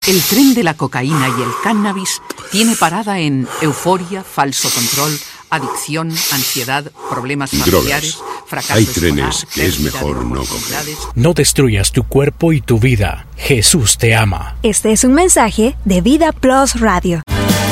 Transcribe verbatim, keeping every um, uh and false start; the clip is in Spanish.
El tren de la cocaína y el cannabis tiene parada en euforia, falso control, adicción, ansiedad, problemas familiares, Drogas. fracaso Hay escolar, trenes que es pérdida de mejor no oportunidades. No destruyas tu cuerpo y tu vida. Jesús te ama. Este es un mensaje de Vida Plus Radio.